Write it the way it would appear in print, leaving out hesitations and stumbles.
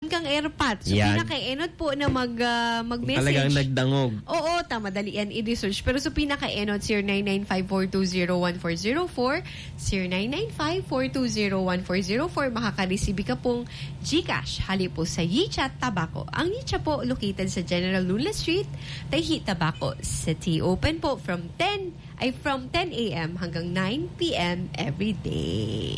kang airpat. So, Yan. pinaka-enot po na mag-message. Talagang nagdangog. Oo, tama, dali yan i-research. Pero so, pinaka-enot, 0995-420-1404, 0995-420-1404, makaka-receive ka pong GCash. Hali po sa Yicha Tabaco. Ang Yicha po, located sa General Lula Street, Tahi, Tabaco City. Open po from 10 a.m. hanggang 9 p.m. every day.